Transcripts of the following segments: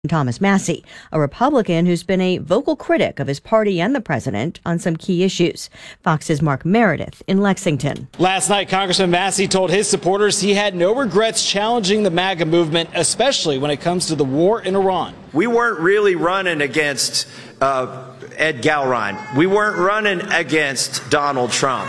Thomas Massie, a Republican who's been a vocal critic of his party and the president on some key issues. Fox's Mark Meredith in Lexington. Last night, Congressman Massie told his supporters he had no regrets challenging the MAGA movement, especially when it comes to the war in Iran. We weren't really running against Ed Gallrein. We weren't running against Donald Trump.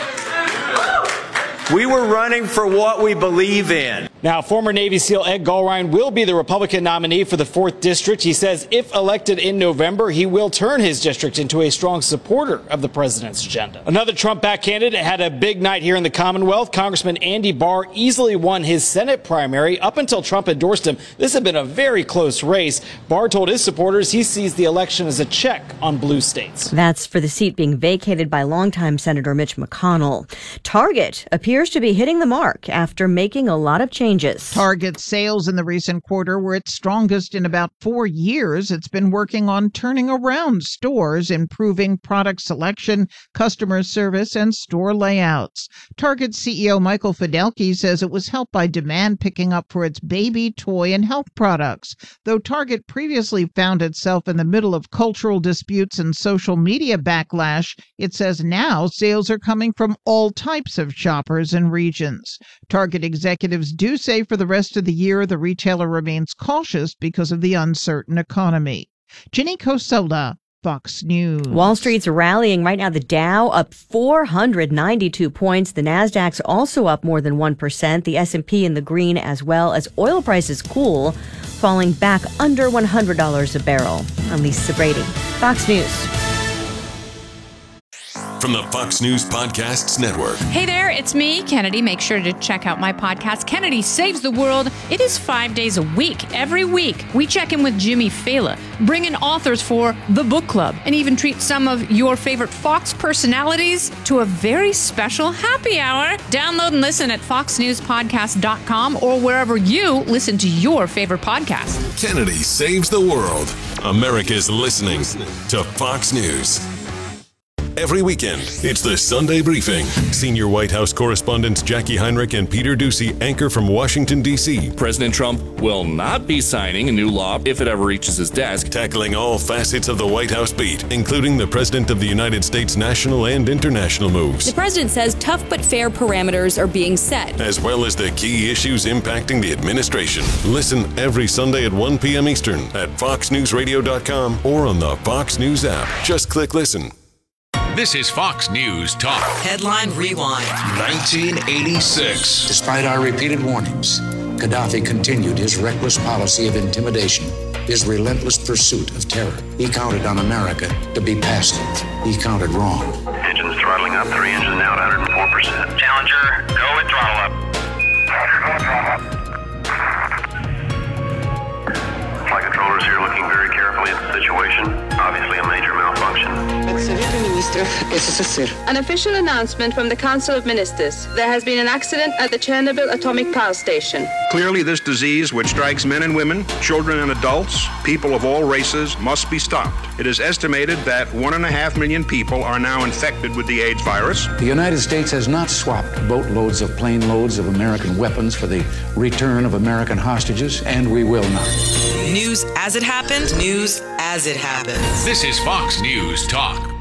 We were running for what we believe in. Now, former Navy SEAL Ed Gallrein will be the Republican nominee for the 4th District. He says if elected in November, he will turn his district into a strong supporter of the president's agenda. Another Trump-backed candidate had a big night here in the Commonwealth. Congressman Andy Barr easily won his Senate primary. Up until Trump endorsed him, this had been a very close race. Barr told his supporters he sees the election as a check on blue states. That's for the seat being vacated by longtime Senator Mitch McConnell. Target appears to be hitting the mark after making a lot of changes. Target's sales in the recent quarter were its strongest in about 4 years. It's been working on turning around stores, improving product selection, customer service, and store layouts. Target CEO Michael Fiddelke says it was helped by demand picking up for its baby, toy, and health products. Though Target previously found itself in the middle of cultural disputes and social media backlash, it says now sales are coming from all types of shoppers and regions. Target executives do say for the rest of the year, the retailer remains cautious because of the uncertain economy. Ginny Cosola, Fox News. Wall Street's rallying right now. The Dow up 492 points. The Nasdaq's also up more than 1%. The S&P in the green as well as oil prices cool, falling back under $100 a barrel. I'm Lisa Brady, Fox News. From the Fox News Podcasts Network. Hey there, it's me, Kennedy. Make sure to check out my podcast, Kennedy Saves the World. It is 5 days a week. Every week, we check in with Jimmy Fallon, bring in authors for the book club, and even treat some of your favorite Fox personalities to a very special happy hour. Download and listen at foxnewspodcast.com or wherever you listen to your favorite podcast. Kennedy Saves the World. America's listening to Fox News. Every weekend, it's the Sunday Briefing. Senior White House correspondents Jackie Heinrich and Peter Doocy anchor from Washington, D.C. President Trump will not be signing a new law if it ever reaches his desk. Tackling all facets of the White House beat, including the President of the United States national and international moves. The president says tough but fair parameters are being set, as well as the key issues impacting the administration. Listen every Sunday at 1 p.m. Eastern at foxnewsradio.com or on the Fox News app. Just click listen. This is Fox News Talk. Headline Rewind. 1986. Despite our repeated warnings, Gaddafi continued his reckless policy of intimidation, his relentless pursuit of terror. He counted on America to be passive. He counted wrong. Engines throttling up, 3 engines now at 104%. Challenger, go with throttle up. Challenger, go with throttle up. Flight controllers here looking very carefully at the situation. Obviously a major malfunction. An official announcement from the Council of Ministers. There has been an accident at the Chernobyl atomic power station. Clearly, this disease, which strikes men and women, children and adults, people of all races, must be stopped. It is estimated that 1.5 million people are now infected with the AIDS virus. The United States has not swapped boatloads of plane loads of American weapons for the return of American hostages, and we will not. News as it happened, news as it happened. This is Fox News Talk.